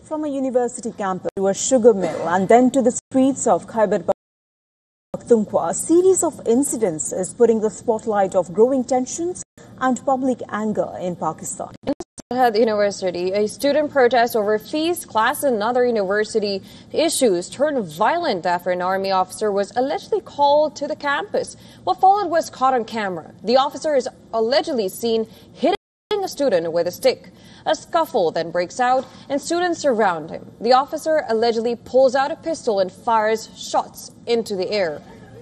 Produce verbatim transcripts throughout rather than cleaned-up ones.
From a university campus to a sugar mill and then to the streets of Khyber Pakhtunkhwa, a series of incidents is putting the spotlight of growing tensions and public anger in Pakistan. At the university, a student protest over fees, class and other university issues turned violent after an army officer was allegedly called to the campus. What followed was caught on camera. The officer is allegedly seen hitting a student with a stick. A scuffle then breaks out and students surround him. The officer allegedly pulls out a pistol and fires shots into the air.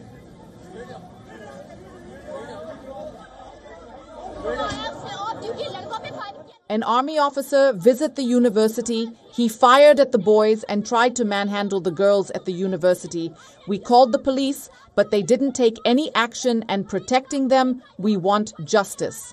An army officer visited the university. He fired at the boys and tried to manhandle the girls at the university. We called the police, but they didn't take any action, and protecting them, we want justice.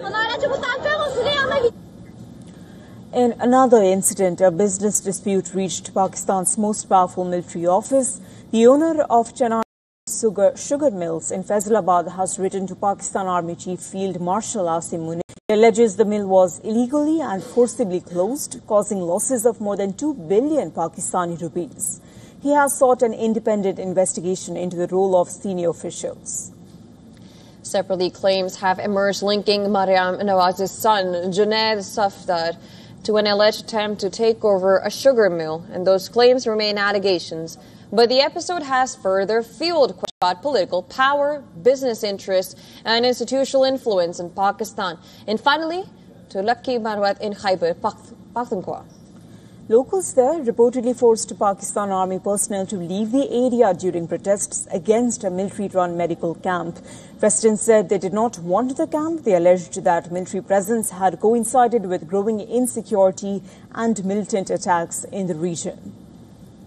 In another incident, a business dispute reached Pakistan's most powerful military office. The owner of Chennai sugar, sugar mills in Faisalabad has written to Pakistan Army Chief Field Marshal Asim Munir. He alleges the mill was illegally and forcibly closed, causing losses of more than two billion Pakistani rupees. He has sought an independent investigation into the role of senior officials. Separately, claims have emerged linking Maryam Nawaz's son, Junaid Safdar, to an alleged attempt to take over a sugar mill, and those claims remain allegations. But the episode has further fueled questions about political power, business interests, and institutional influence in Pakistan. And finally, to Lucky Marwat in Khyber Pakhtunkhwa. Locals there reportedly forced Pakistan Army personnel to leave the area during protests against a military-run medical camp. Residents said they did not want the camp. They alleged that military presence had coincided with growing insecurity and militant attacks in the region.